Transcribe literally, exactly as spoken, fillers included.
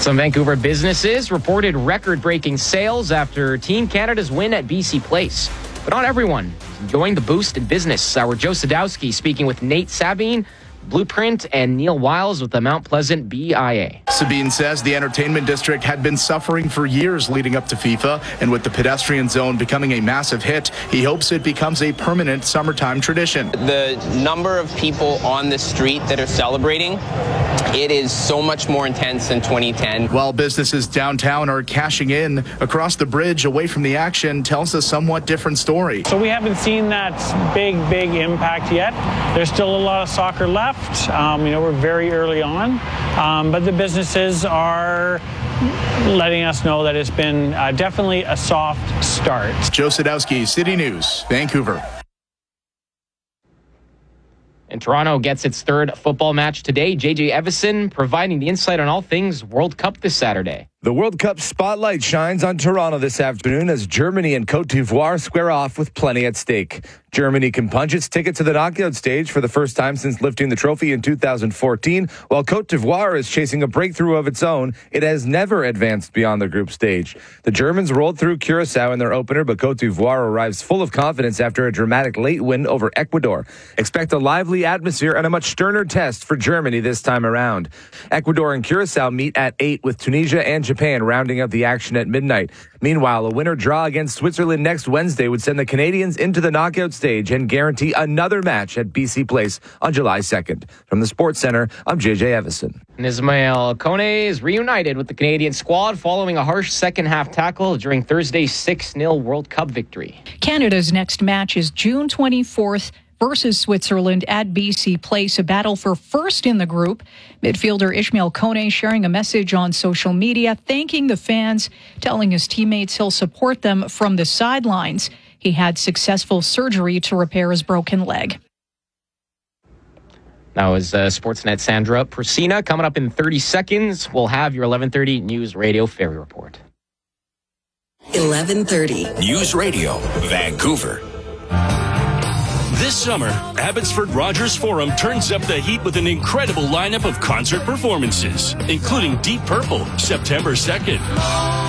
Some Vancouver businesses reported record-breaking sales after Team Canada's win at B C Place. But not everyone is enjoying the boost in business. Our Joe Sadowski speaking with Nate Sabine, Blueprint, and Neil Wiles with the Mount Pleasant B I A. Sabine says the entertainment district had been suffering for years leading up to FIFA, and with the pedestrian zone becoming a massive hit, he hopes it becomes a permanent summertime tradition. The number of people on the street that are celebrating, it is so much more intense than twenty ten. While businesses downtown are cashing in, across the bridge away from the action tells a somewhat different story. So we haven't seen that big, big impact yet. There's still a lot of soccer left. Um, you know, we're very early on, um, but the businesses are letting us know that it's been uh, definitely a soft start. Joe Sadowski, City News, Vancouver. And Toronto gets its third football match today. J J Evison providing the insight on all things World Cup this Saturday. The World Cup spotlight shines on Toronto this afternoon as Germany and Côte d'Ivoire square off with plenty at stake. Germany can punch its ticket to the knockout stage for the first time since lifting the trophy in two thousand fourteen, while Côte d'Ivoire is chasing a breakthrough of its own. It has never advanced beyond the group stage. The Germans rolled through Curaçao in their opener, but Côte d'Ivoire arrives full of confidence after a dramatic late win over Ecuador. Expect a lively atmosphere and a much sterner test for Germany this time around. Ecuador and Curaçao meet at eight, with Tunisia and Japan rounding out the action at midnight. Meanwhile, a winner draw against Switzerland next Wednesday would send the Canadians into the knockout stage and guarantee another match at B C Place on July second. From the Sports Center, I'm J J Evison. And Ismail Kone is reunited with the Canadian squad following a harsh second-half tackle during Thursday's six nil World Cup victory. Canada's next match is June twenty-fourth versus Switzerland at B C Place, a battle for first in the group. Midfielder Ismail Kone sharing a message on social media, thanking the fans, telling his teammates he'll support them from the sidelines. He had successful surgery to repair his broken leg. Now is uh, Sportsnet Sandra Persina. Coming up in thirty seconds, we'll have your eleven thirty News Radio Ferry Report. eleven thirty News Radio, Vancouver. This summer, Abbotsford Rogers Forum turns up the heat with an incredible lineup of concert performances, including Deep Purple, September second.